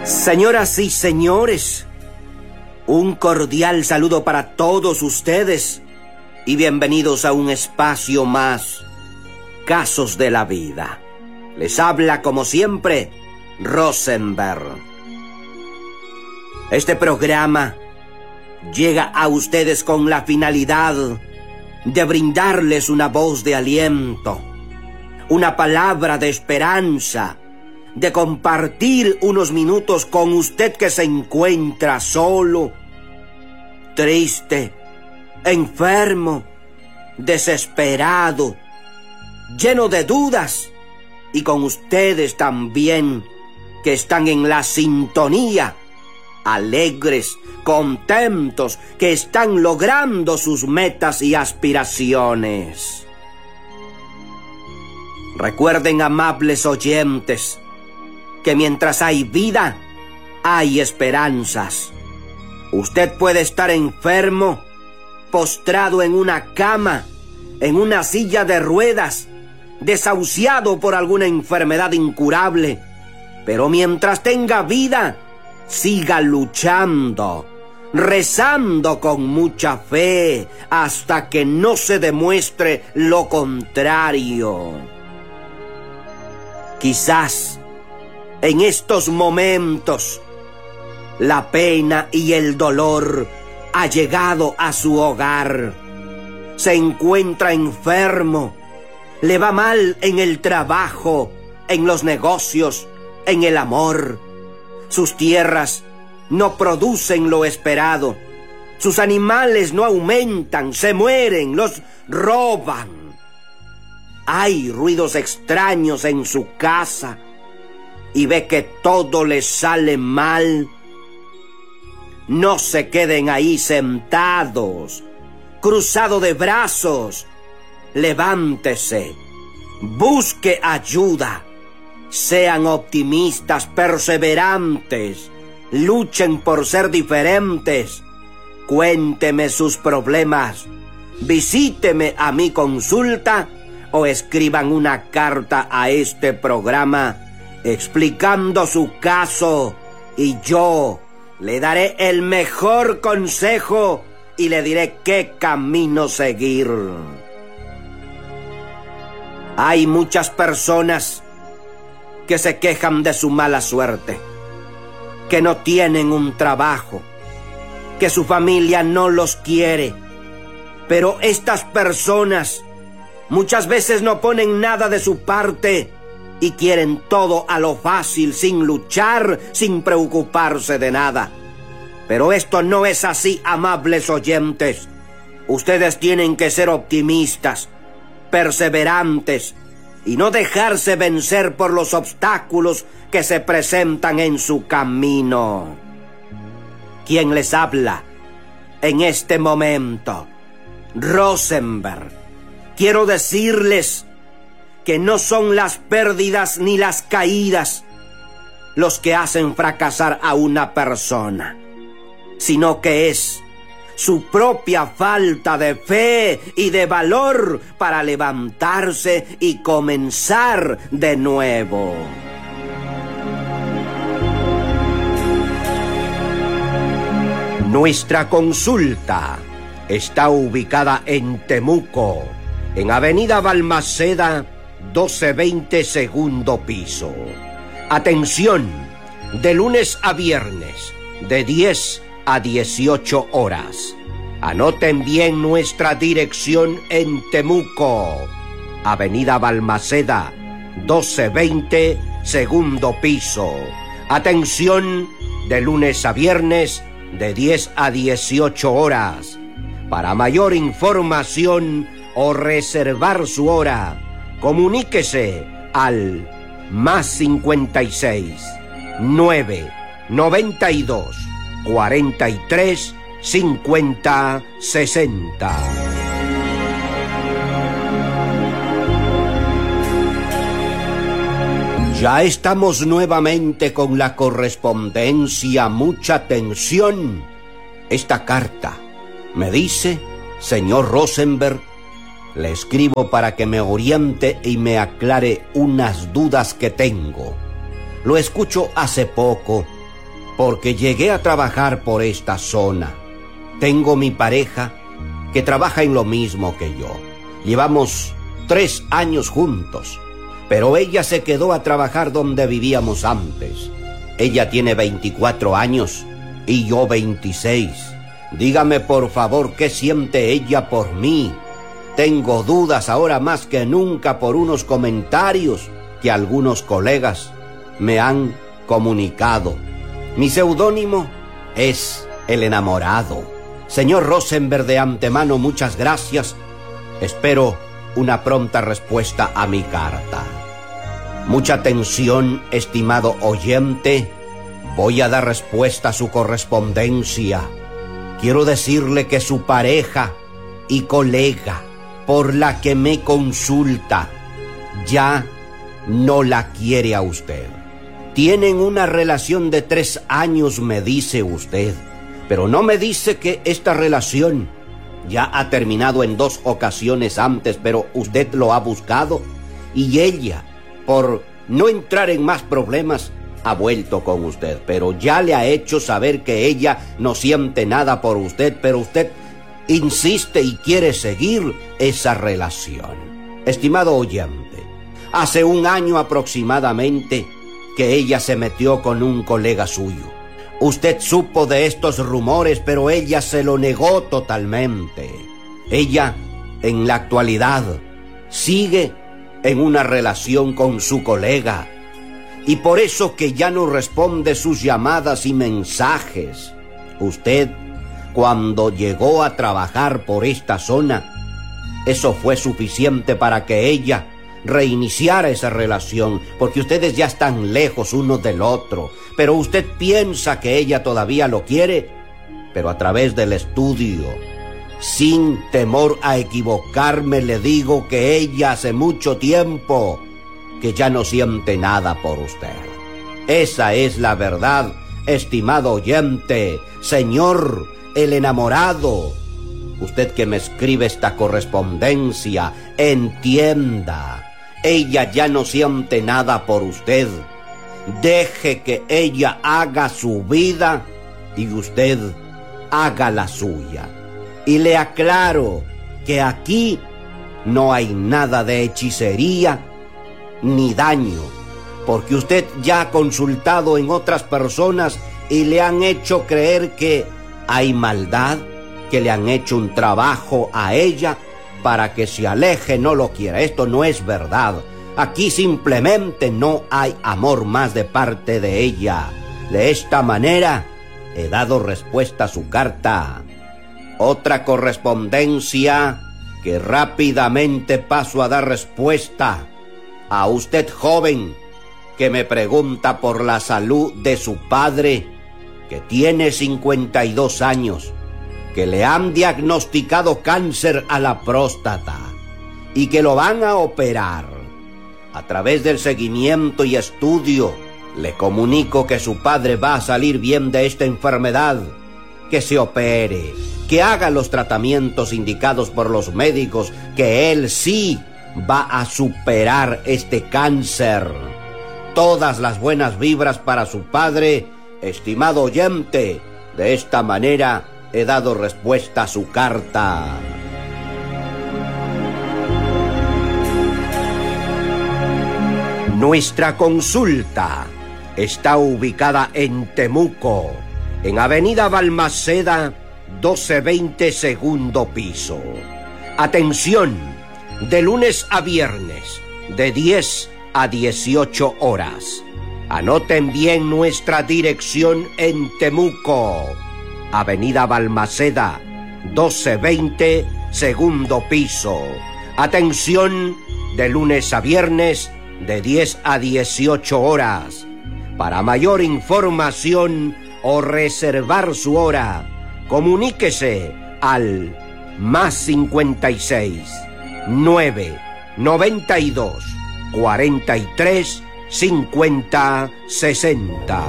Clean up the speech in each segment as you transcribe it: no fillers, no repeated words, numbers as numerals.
Señoras y señores, un cordial saludo para todos ustedes y bienvenidos a un espacio más, Casos de la Vida. Les habla, como siempre, Rosenberg. Este programa llega a ustedes con la finalidad de brindarles una voz de aliento, una palabra de esperanza, de compartir unos minutos con usted que se encuentra solo, triste, enfermo, desesperado, lleno de dudas, y con ustedes también que están en la sintonía, alegres, contentos, que están logrando sus metas y aspiraciones. Recuerden, amables oyentes, que mientras hay vida, hay esperanzas. Usted puede estar enfermo, postrado en una cama, en una silla de ruedas, desahuciado por alguna enfermedad incurable, pero mientras tenga vida, siga luchando, rezando con mucha fe, hasta que no se demuestre lo contrario. Quizás en estos momentos, la pena y el dolor ha llegado a su hogar. Se encuentra enfermo, le va mal en el trabajo, en los negocios, en el amor. Sus tierras no producen lo esperado. Sus animales no aumentan, se mueren, los roban. Hay ruidos extraños en su casa y ve que todo le sale mal. No se queden ahí sentados, cruzado de brazos. Levántese, busque ayuda. Sean optimistas, perseverantes, luchen por ser diferentes. Cuénteme sus problemas, visíteme a mi consulta o escriban una carta a este programa explicando su caso, y yo le daré el mejor consejo y le diré qué camino seguir. Hay muchas personas que se quejan de su mala suerte, que no tienen un trabajo, que su familia no los quiere, pero estas personas muchas veces no ponen nada de su parte y quieren todo a lo fácil, sin luchar, sin preocuparse de nada. Pero esto no es así, amables oyentes. Ustedes tienen que ser optimistas, perseverantes, y no dejarse vencer por los obstáculos que se presentan en su camino. ¿Quién les habla en este momento? Rosenberg. Quiero decirles que no son las pérdidas ni las caídas los que hacen fracasar a una persona, sino que es su propia falta de fe y de valor para levantarse y comenzar de nuevo. Nuestra consulta está ubicada en Temuco, en Avenida Balmaceda, 1220, segundo piso. Atención, de lunes a viernes, de 10 a 18 horas. Anoten bien nuestra dirección en Temuco, Avenida Balmaceda, 1220, segundo piso. Atención, de lunes a viernes, de 10 a 18 horas. Para mayor información o reservar su hora, comuníquese al +56 9 92 43 50 60. Ya estamos nuevamente con la correspondencia. Mucha atención. Esta carta me dice: señor Rosenberg, le escribo para que me oriente y me aclare unas dudas que tengo. Lo escucho hace poco porque llegué a trabajar por esta zona. Tengo mi pareja que trabaja en lo mismo que yo. Llevamos 3 años juntos, pero ella se quedó a trabajar donde vivíamos antes. Ella tiene 24 años y yo 26. Dígame por favor qué siente ella por mí. Tengo dudas ahora más que nunca por unos comentarios que algunos colegas me han comunicado. Mi seudónimo es El Enamorado. Señor Rosenberg, de antemano muchas gracias. Espero una pronta respuesta a mi carta. Mucha atención, estimado oyente. Voy a dar respuesta a su correspondencia. Quiero decirle que su pareja y colega por la que me consulta ya no la quiere a usted. Tienen una relación de 3 años, me dice usted, pero no me dice que esta relación ya ha terminado en 2 ocasiones antes, pero usted lo ha buscado y ella, por no entrar en más problemas, ha vuelto con usted, pero ya le ha hecho saber que ella no siente nada por usted, pero usted insiste y quiere seguir esa relación. Estimado oyente, hace 1 año aproximadamente que ella se metió con un colega suyo. Usted supo de estos rumores, pero ella se lo negó totalmente. Ella, en la actualidad, sigue en una relación con su colega, y por eso que ya no responde sus llamadas y mensajes. Usted, cuando llegó a trabajar por esta zona, eso fue suficiente para que ella reiniciara esa relación, porque ustedes ya están lejos uno del otro, pero usted piensa que ella todavía lo quiere, pero a través del estudio, sin temor a equivocarme, le digo que ella hace mucho tiempo que ya no siente nada por usted. Esa es la verdad, estimado oyente, señor El Enamorado. Usted que me escribe esta correspondencia, entienda, ella ya no siente nada por usted. Deje que ella haga su vida y usted haga la suya. Y le aclaro que aquí no hay nada de hechicería ni daño, porque usted ya ha consultado en otras personas y le han hecho creer que hay maldad, que le han hecho un trabajo a ella para que se aleje, no lo quiera. Esto no es verdad. Aquí simplemente no hay amor más de parte de ella. De esta manera he dado respuesta a su carta. Otra correspondencia que rápidamente paso a dar respuesta. A usted, joven, que me pregunta por la salud de su padre, que tiene 52 años, que le han diagnosticado cáncer a la próstata y que lo van a operar. A través del seguimiento y estudio, le comunico que su padre va a salir bien de esta enfermedad, que se opere, que haga los tratamientos indicados por los médicos, que él sí va a superar este cáncer. Todas las buenas vibras para su padre, estimado oyente. De esta manera he dado respuesta a su carta. Nuestra consulta está ubicada en Temuco, en Avenida Balmaceda, 1220, segundo piso. Atención, de lunes a viernes, de 10 a 18 horas. Anoten bien nuestra dirección en Temuco, Avenida Balmaceda, 1220, segundo piso. Atención, de lunes a viernes, de 10 a 18 horas. Para mayor información o reservar su hora, comuníquese al +56 9 92 43 50 60.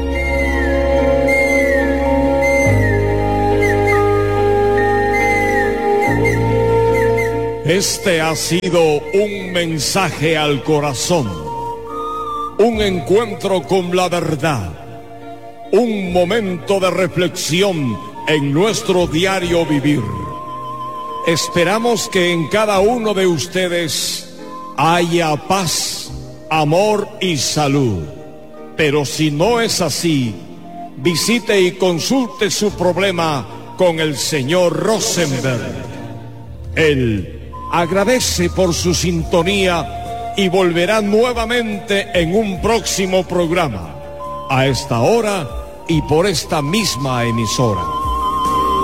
Este ha sido un mensaje al corazón, un encuentro con la verdad, un momento de reflexión en nuestro diario vivir. Esperamos que en cada uno de ustedes haya paz, amor y salud. Pero si no es así, visite y consulte su problema con el señor Rosenberg. Él agradece por su sintonía y volverá nuevamente en un próximo programa, a esta hora y por esta misma emisora.